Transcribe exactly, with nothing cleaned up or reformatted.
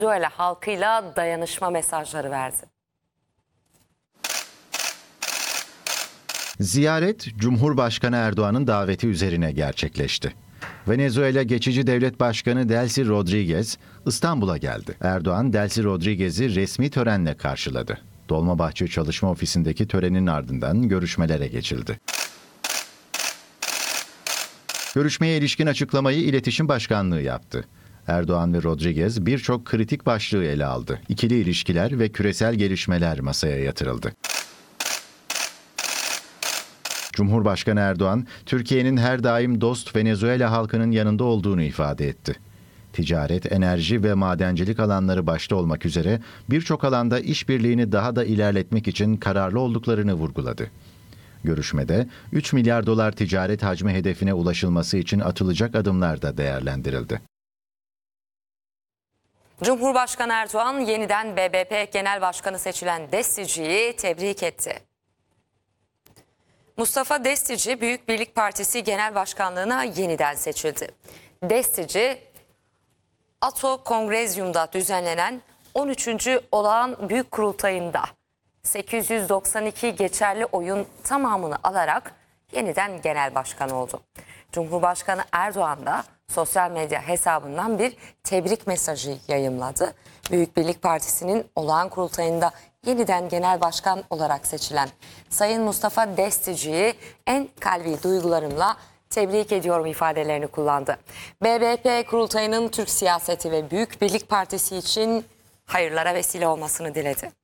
Venezuela halkıyla dayanışma mesajları verdi. Ziyaret, Cumhurbaşkanı Erdoğan'ın daveti üzerine gerçekleşti. Venezuela Geçici Devlet Başkanı Delcy Rodriguez İstanbul'a geldi. Erdoğan, Delcy Rodriguez'i resmi törenle karşıladı. Dolmabahçe Çalışma Ofisi'ndeki törenin ardından görüşmelere geçildi. Görüşmeye ilişkin açıklamayı İletişim Başkanlığı yaptı. Erdoğan ve Rodriguez birçok kritik başlığı ele aldı. İkili ilişkiler ve küresel gelişmeler masaya yatırıldı. Cumhurbaşkanı Erdoğan, Türkiye'nin her daim dost Venezuela halkının yanında olduğunu ifade etti. Ticaret, enerji ve madencilik alanları başta olmak üzere birçok alanda işbirliğini daha da ilerletmek için kararlı olduklarını vurguladı. Görüşmede üç milyar dolar ticaret hacmi hedefine ulaşılması için atılacak adımlar da değerlendirildi. Cumhurbaşkanı Erdoğan yeniden B B P Genel Başkanı seçilen Destici'yi tebrik etti. Mustafa Destici, Büyük Birlik Partisi Genel Başkanlığı'na yeniden seçildi. Destici, Ato Kongrezyum'da düzenlenen on üçüncü Olağan Büyük Kurultayı'nda sekiz yüz doksan iki geçerli oyun tamamını alarak yeniden genel başkan oldu. Cumhurbaşkanı Erdoğan da sosyal medya hesabından bir tebrik mesajı yayımladı. Büyük Birlik Partisi'nin olağan kurultayında yeniden genel başkan olarak seçilen Sayın Mustafa Destici'yi en kalbi duygularımla tebrik ediyorum ifadelerini kullandı. B B P kurultayının Türk siyaseti ve Büyük Birlik Partisi için hayırlara vesile olmasını diledi.